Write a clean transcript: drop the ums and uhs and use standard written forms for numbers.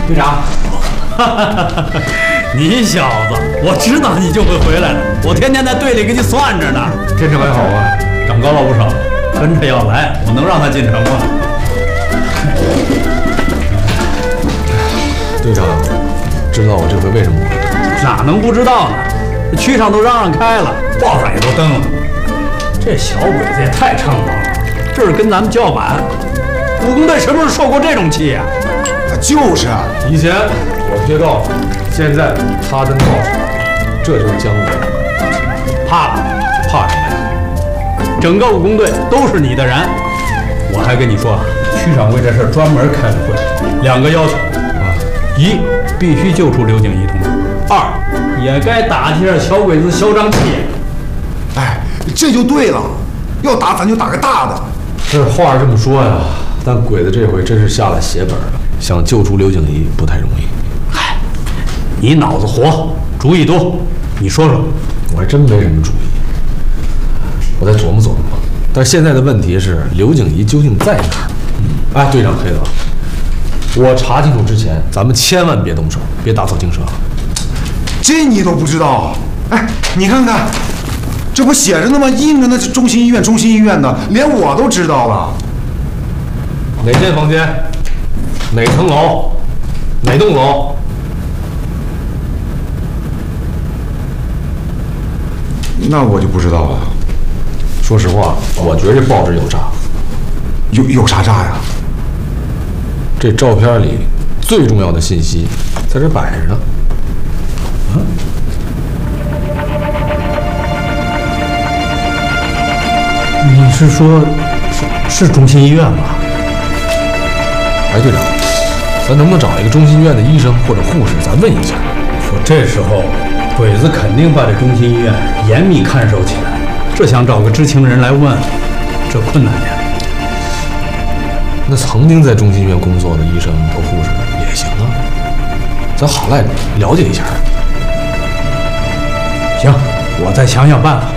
队长， 你小子，我知道你就会回来了，我天天在队里给你算着呢。 这次还好啊， 长高了不少，跟着要来，我能让他进城吗？ 队长，知道我这回为什么回来？ 哪能不知道呢？这区上都嚷开了，报上也都登了。这小鬼子也太猖狂了，这是跟咱们叫板。武工队什么时候受过这种气呀？ 就是啊， 以前我贴告诉，现在他登告诉，这就是江湖。 怕了？怕什么呀？整个武工队都是你的人。我还跟你说，区长为这事专门开了会，2个要求啊：一，必须救出刘景一同志；二，也该打击下小鬼子嚣张气焰。 哎，这就对了，要打咱就打个大的。 这话是这么说呀，但鬼子这回真是下了血本了，想救出刘景怡不太容易。 嗨，你脑子活，主意多，你说说。 我还真没什么主意，我再琢磨琢磨吧。但是现在的问题是，刘景怡究竟在哪儿？哎，队长黑子，我查清楚之前，咱们千万别动手，别打草惊蛇。 这你都不知道？哎，你看看，这不写着呢吗？印着那是中心医院，中心医院的，连我都知道了。 哪间房间？哪层楼？哪栋楼？ 那我就不知道了。 说实话，我觉得这报纸有诈。 有啥诈呀？ 这照片里最重要的信息在这摆着呢。 你是说，是中心医院吗？ 哎，队长，咱能不能找一个中心医院的医生或者护士，咱问一下？ 说这时候，鬼子肯定把这中心医院严密看守起来，这想找个知情人来问，这困难点。 那曾经在中心医院工作的医生和护士也行啊，咱好赖了解一下。 行，我再想想办法。